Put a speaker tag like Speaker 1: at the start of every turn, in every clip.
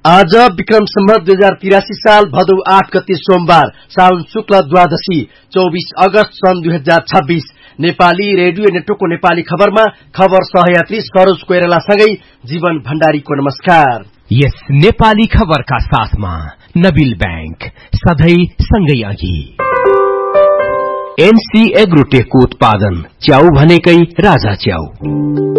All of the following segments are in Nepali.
Speaker 1: आज विक्रम सम्वत 2083 साल भदौ 8 गते सोमबार साउन शुक्ल द्वादशी 24 अगस्त सन् 2026। नेपाली रेडियो नेटवर्कको नेपाली खबरमा खबर सहयात्री सरोज कोइरालासँगै जीवन भण्डारीको नमस्कार।
Speaker 2: यस नेपाली खबरका साथमा नबिल बैंक सधैं सँगै अघि। एनसी एग्रोटेकको उत्पादन च्याउ भनेकै राजा च्याउ।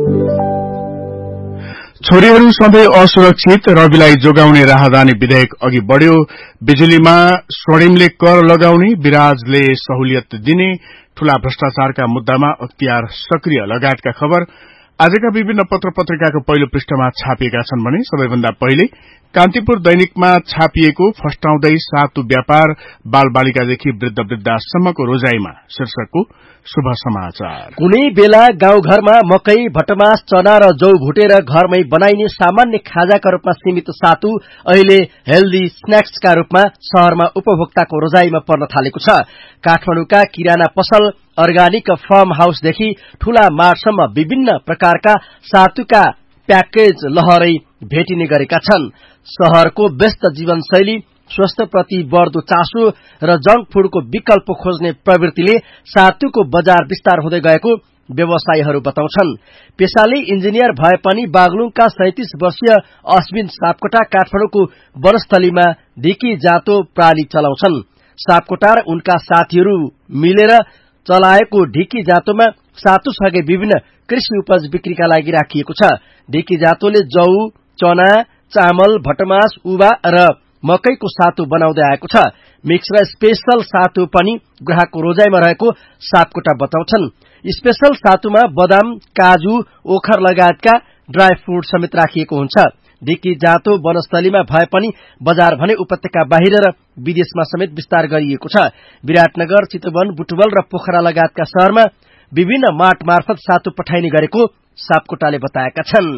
Speaker 3: छोरीहरू सधैं असुरक्षित, रविलाई जोगाउने राहदानी विधेयक अघि बढ़्यो। बिजुलीमा स्वर्णिमले कर लगाउने, विराजले सहुलियत दिने, ठूला भ्रष्टाचारका मुद्दामा अख्तियार सक्रिय लगायतका खबर आजका विभिन्न पत्र पत्रिकाको पहिलो पृष्ठमा छापिएका छन् भने सबैभन्दा पहिले कान्तिपुर दैनिकमा छापिएको फस्टाउँदै सातु व्यापार, बालबालिकादेखि वृद्ध वृद्धासम्मको रोजाईमा शीर्षकको शुभ समाचार।
Speaker 1: कुनै बेला गाउँघरमा मकै, भटमास, चना र जौ भुटेर घरमै बनाइने सामान्य खाजाका रूपमा सीमित सातु अहिले हेल्दी स्न्याक्सका रूपमा शहरमा उपभोक्ताको रोजाईमा पर्न थालेको छ। काठमाडौँका किराना पसल, अर्गानिक फार्म हाउसदेखि ठूला मार्टसम्म विभिन्न प्रकारका सातुका प्याकेज लहरै भेटिने गरेका छन्। शहरको व्यस्त जीवनशैली, स्वास्थ्यप्रति बढ्दो चासो र जंक फूडको विकल्प खोज्ने प्रवृत्तिले सातुको बजार विस्तार हुँदै गएको व्यवसायीहरू बताउँछन्। पेशाले इन्जिनियर भए पनि बागलुङका 37 वर्षीय अश्विन सापकोटा काठमाडौँको वनस्थलीमा ढिकी जातो प्राली चलाउँछन्। सापकोटा र उनका साथीहरू मिलेर चलाएको ढिकी जातोमा सातुसँगै विभिन्न कृषि उपज बिक्रीका लागि राखिएको छ। ढिकी जातोले जौ, चना, चामल, भटमास, उभा र मकैको सातु बनाउँदै आएको छ। मिक्स र स्पेशल सातु पनि ग्राहकको रोजाईमा रहेको सापकोटा बताउँछन्। स्पेशल सातुमा बदाम, काजु, ओखर लगायतका ड्राई फ्रूट समेत राखिएको हुन्छ। ढिकी जातो वनस्थलीमा भए पनि बजार भने उपत्यका बाहिर र विदेशमा समेत विस्तार गरिएको छ। विराटनगर, चितवन, बुटवल र पोखरा लगायतका शहरमा विभिन्न मार्ट मार्फत सातु पठाइने गरेको सापकोटाले बताएका छन्।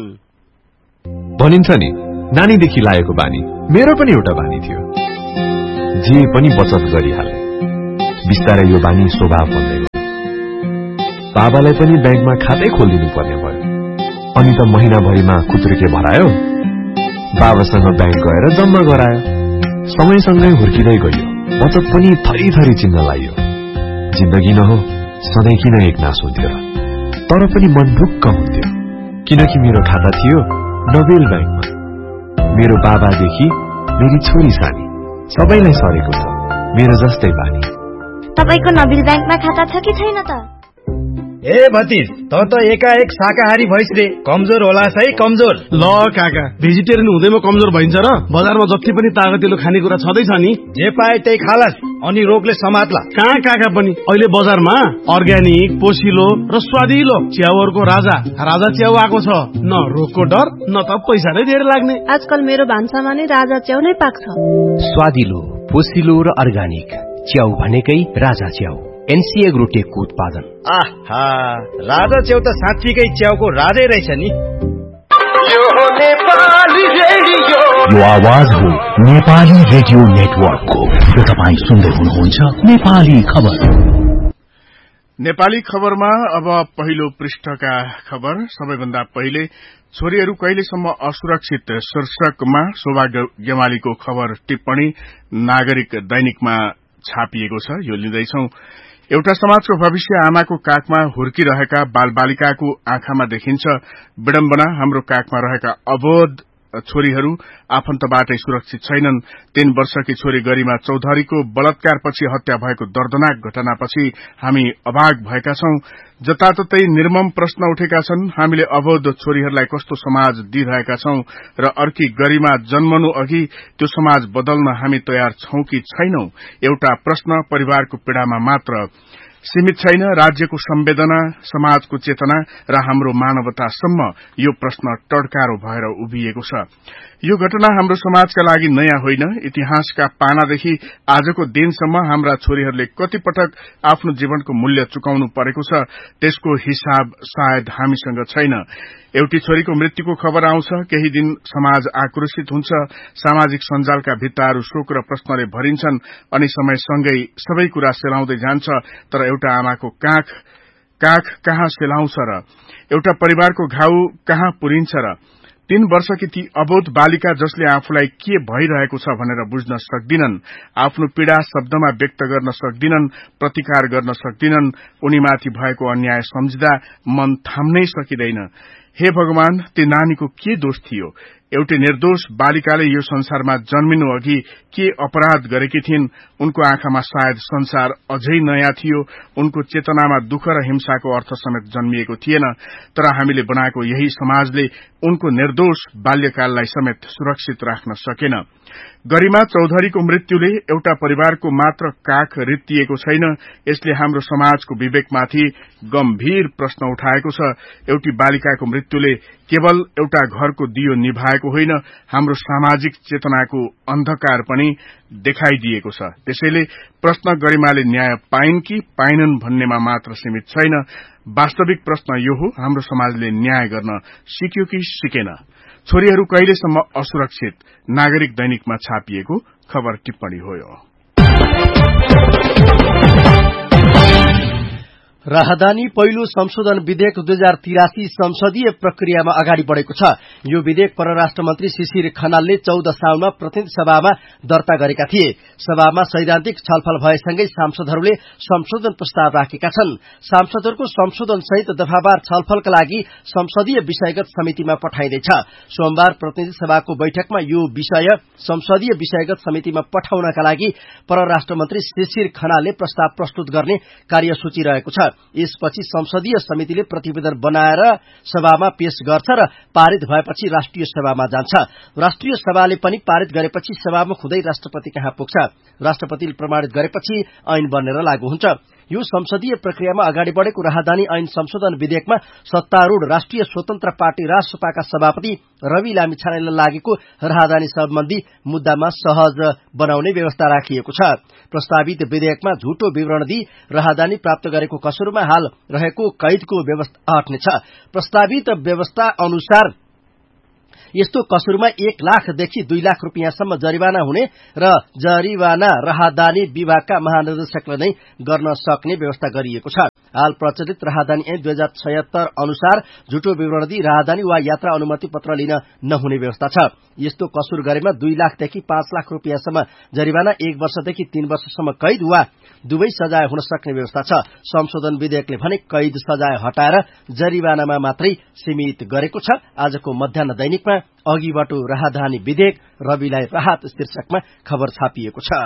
Speaker 4: भनिन्छ नि, नानीदेखि लागेको बानी मेरो पनि एउटा बानी थियो। जे पनि बचत गरिहाले, बिस्तारै यो बानी स्वभाव बन्दै गयो। बाबालाई पनि ब्याङ्कमा खातै खोलिदिनु पर्ने भयो। अनि त महिनाभरिमा खुत्रुके भरायो, बाबासँग ब्याङ्क गएर जम्मा गरायो। समयसँगै हुर्किँदै गयो, बचत पनि थरी थरी चिन्न लाग्यो। जिन्दगी न हो, सधैँ किन एक नास हुन्थ्यो र? तर पनि मन ढुक्क हुन्थ्यो, किनकि मेरो खाता थियो नोबेल ब्याङ्कमा। मेरो बाबादेखि मेरी छोरी सानी सबैलाई सरेको छ मेरो जस्तै बानी।
Speaker 5: तपाईको नोबेल ब्याङ्कमा खाता छ कि छैन त?
Speaker 6: ए भतिज, त एकाएक शाकाहारी भइस रे, कमजोर होला है कमजोर।
Speaker 3: ल काका, भेजिटेरियन हुँदैमा कमजोर भइन्छ र? बजारमा जति पनि तागतिलो खानेकुरा छँदैछ नि,
Speaker 6: जे पाए त्यही खालास, अनि रोगले समात्ला।
Speaker 3: कहाँ काका पनि अहिले बजारमा अर्ग्यानिक, पोसिलो र स्वादिलो च्याउहरूको राजा च्याउ आएको छ। न रोगको डर, न त पैसा नै धेरै लाग्ने।
Speaker 7: आजकल मेरो भान्सामा नै राजा च्याउ नै पाक्छ।
Speaker 2: स्वादिलो, पोसिलो र अर्ग्यानिक च्याउ भनेकै राजा च्याउ। एनसी एग्रोटेकको उत्पादन।
Speaker 6: आहा, राजा च्याउ त साँच्चीकै च्याउको राजै रहेछ नि।
Speaker 8: यो आवाज हो नेपाली रेडियो नेटवर्कको। तपाईँ सुन्दै हुनुहुन्छ नेपाली खबर।
Speaker 3: नेपाली खबरमा अब पहिलो पृष्ठका खबर। सबैभन्दा पहिले छोरीहरू कहिलेसम्म असुरक्षित शीर्षकमा शोभा गेवालीको खबर टिप्पणी नागरिक दैनिकमा छापिएको छ। यो लिँदैछौ। एउटा समाजको भविष्य आमाको काखमा हुर्किरहेका बालबालिकाको आँखामा देखिन्छ। विडम्बना, हाम्रो काखमा रहेका अबोध छोरीहरू आफन्तबाटै सुरक्षित छैनन्। 3 वर्षकी छोरी गरिमा चौधरीको बलात्कारपछि हत्या भएको दर्दनाक घटनापछि हामी अभाग भएका छौं। जताततै निर्मम प्रश्न उठेका छन्। हामीले अबोध छोरीहरूलाई कस्तो समाज दिइरहेका छौं र अर्की गरिमा जन्मनु अघि त्यो समाज बदल्न हामी तयार छौं कि छैनौं? एउटा प्रश्न परिवारको पीड़ामा मात्र सीमित छैन, राज्यको संवेदना, समाजको चेतना र हाम्रो मानवतासम्म यो प्रश्न टड्कारो भएर उभिएको छ। यो घटना हाम्रो समाजका लागि नयाँ होइन। इतिहासका पानादेखि आजको दिनसम्म हाम्रा छोरीहरूले कति पटक आफ्नो जीवनको मूल्य चुकाउनु परेको छ, त्यसको हिसाब सायद हामीसँग छैन। एउटी छोरीको मृत्युको खबर आउँछ, केही दिन समाज आक्रोशित हुन्छ, सामाजिक सञ्जालका भित्ताहरू शोक र प्रश्नले भरिन्छन्, अनि समयसँगै सबै कुरा सेलाउँदै जान्छ। तर एउटा आमाको काख कहाँ सेलाउँछ र? एउटा परिवारको घाउ कहाँ पुरिन्छ र? 3 वर्षकी ती अबोध बालिका जसले आफूलाई के भइरहेको छ भनेर बुझ्न सक्दिनन्, आफ्नो पीड़ा शब्दमा व्यक्त गर्न सक्दिनन्, प्रतिकार गर्न सक्दिनन्, उनीमाथि भएको अन्याय सम्झिँदा मन थाम्नै सकिदैन। हे भगवान, ती नानीको के दोष थियो? एउटै निर्दोष बालिकाले यो संसारमा जन्मिनु अघि के अपराध गरेकी थिइन्? उनको आँखामा सायद संसार अझै नयाँ थियो, उनको चेतनामा दुःख र हिंसाको अर्थ समेत जन्मिएको थिएन। तर हामीले बनाएको यही समाजले उनको निर्दोष बाल्यकाललाई समेत सुरक्षित राख्न सकेन। गरिमा चौधरीको मृत्युले एउटा परिवारको मात्र काख रित्तिएको छैन, यसले हाम्रो समाजको विवेकमाथि गम्भीर प्रश्न उठाएको छ। एउटी बालिकाको मृत्युले केवल एउटा घरको दियो निभाएको होइन, हाम्रो सामाजिक चेतनाको अन्धकार पनि देखाइदिएको छ। त्यसैले प्रश्न गरिमाले न्याय पाइन् कि पाइनन् भन्नेमा मात्र सीमित छैन। वास्तविक प्रश्न यो हो, हाम्रो समाजले न्याय गर्न सिक्यो कि सिकेन? छोरीहरू कहिलेसम्म असुरक्षित? नागरिक दैनिकमा छापिएको खबर टिप्पणी हो यो।
Speaker 1: राहदानी पहिलो संशोधन विधेयक 2083 संसदीय प्रक्रियामा अगाडि बढ़ेको छ। यो विधेयक परराष्ट्र मन्त्री शिशिर खनालले 14 साउनमा प्रतिनिधि सभामा दर्ता गरेका थिए। सभामा सैद्धान्तिक छलफल भएसँगै सांसदहरूले संशोधन प्रस्ताव राखेका छन्। सांसदहरूको संशोधन सहित दफावार छलफलका लागि संसदीय विषयगत समितिमा पठाइँदैछ। सोमबार प्रतिनिधि सभाको बैठकमा यो विषय संसदीय विषयगत समितिमा पठाउनका लागि परराष्ट्र मन्त्री शिशिर खनालले प्रस्ताव प्रस्तुत गर्ने कार्यसूची रहेको छ। यसपछि संसदीय समितिले प्रतिवेदन बनाएर सभामा पेश गर्छ र पारित भएपछि राष्ट्रिय सभामा जान्छ। राष्ट्रिय सभाले पनि पारित गरेपछि सभामा खुदै राष्ट्रपति कहाँ पुग्छ। राष्ट्रपतिले प्रमाणित गरेपछि ऐन बनेर लागू हुन्छ। यो संसदीय प्रक्रियामा अगाडि बढ़ेको राहदानी ऐन संशोधन विधेयकमा सत्तारूढ़ राष्ट्रिय स्वतन्त्र पार्टी रासपाका सभापति रवि लामिछानेलाई लागेको राहदानी सम्बन्धी मुद्दामा सहज बनाउने व्यवस्था राखिएको छ। प्रस्तावित विधेयकमा झुटो विवरण दिई राहदानी प्राप्त गरेको कसुरमा हाल रहेको कैदको व्यवस्था हट्नेछ। प्रस्तावित व्यवस्था अनुसार यस्तो कसुरमा 1 लाखदेखि 2 लाख रुपियाँसम्म जरिवाना हुने र जरिवाना राहदानी विभागका महानिर्देशकले नै गर्न सक्ने व्यवस्था गरिएको छ। हाल प्रचलित राहदानी ऐन 2076 अनुसार झुटो विवरण दिई राहदानी वा यात्रा अनुमति पत्र लिन नहुने व्यवस्था छ। यस्तो कसुर गरेमा 2 लाखदेखि 5 लाख रुपियाँसम्म जरिवाना, 1 वर्षदेखि 3 वर्षसम्म कैद वा दुवै सजाय हुन सक्ने व्यवस्था छ। संशोधन विधेयकले भने कैद सजाय हटाएर जरिवानामा मात्रै सीमित गरेको छ। आजको मध्याह्न दैनिकमा अघिबाट राहदानी विधेयक रविलाई राहत शीर्षकमा खबर छापिएको छ।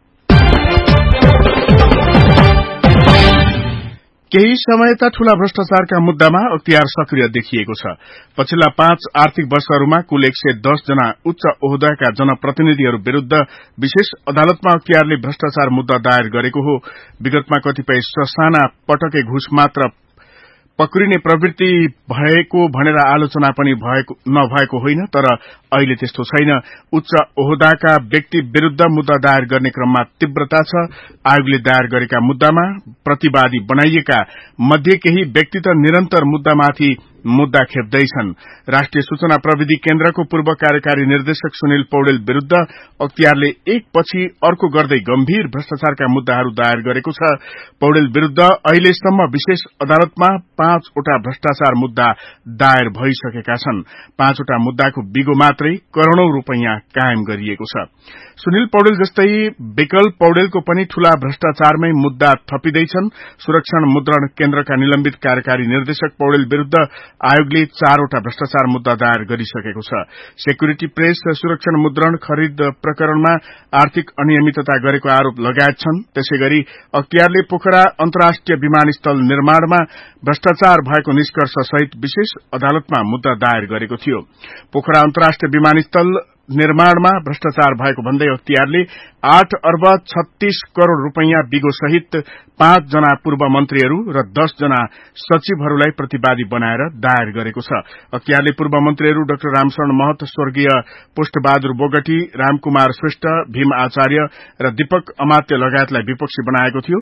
Speaker 3: केही समयता ठूला भ्रष्टाचारका मुद्दामा अख्तियार सक्रिय देखिएको छ। पछिल्ला 5 आर्थिक वर्षहरूमा कुल 110 जना उच्च ओहदाका जनप्रतिनिधिहरू विरूद्ध विशेष अदालतमा अख्तियारले भ्रष्टाचार मुद्दा दायर गरेको हो। विगतमा कतिपय ससाना पटके घुस मात्र पक्रिने प्रवृत्ति भएको भनेर आलोचना पनि नभएको होइन, तर अहिले त्यस्तो छैन। उच्च ओहदाका व्यक्ति विरूद्ध मुद्दा दायर गर्ने क्रममा तीव्रता छ। आयोगले दायर गरेका मुद्दामा प्रतिवादी बनाइएका मध्ये केही व्यक्ति त निरन्तर मुद्दामाथि मुद्दा खेप्दैछन्। राष्ट्रिय सूचना प्रविधि केन्द्रको पूर्व कार्यकारी निर्देशक सुनिल पौडेल विरूद्ध अख्तियारले एक पछि अर्को गर्दै गम्भीर भ्रष्टाचारका मुद्दाहरू दायर गरेको छ। पौडेल विरूद्ध अहिलेसम्म विशेष अदालतमा 5 वटा भ्रष्टाचार मुद्दा दायर भइसकेका छन्। 5 वटा मुद्दाको बिगो मात्रै करोड़ौं रुपैयाँ कायम गरिएको छ। सुनिल पौडेल जस्तै विकल पौडेलको पनि ठूला भ्रष्टाचारमै मुद्दा थपिँदैछन्। सुरक्षण मुद्रण केन्द्रका निलम्बित कार्यकारी निर्देशक पौडेल विरूद्ध आयोगले 4 वटा भ्रष्टाचार मुद्दा दायर गरिसकेको छ। सेक्युरिटी प्रेस सुरक्षण मुद्रण खरिद प्रकरणमा आर्थिक अनियमितता गरेको आरोप लगायत छन्। त्यसैगरी अख्तियारले पोखरा अन्तर्राष्ट्रिय विमानस्थल निर्माणमा भ्रष्टाचार भएको निष्कर्ष सहित विशेष अदालतमा मुद्दा दायर गरेको थियो। पोखरा अन्तर्राष्ट्रिय विमानस्थल निर्माणमा भ्रष्टाचार भएको भन्दै अख्तियारले 8 अर्ब 36 करोड़ रुपैयाँ बिगो सहित 5 जना पूर्व मन्त्रीहरू र 10 जना सचिवहरूलाई प्रतिवादी बनाएर दायर गरेको छ। अख्तियारले पूर्व मन्त्रीहरू डाक्टर रामशरण महत, स्वर्गीय पुष्पबहादुर बोगटी, रामकुमार श्रेष्ठ, भीम आचार्य र दीपक अमात्य लगायतलाई विपक्षी बनाएको थियो।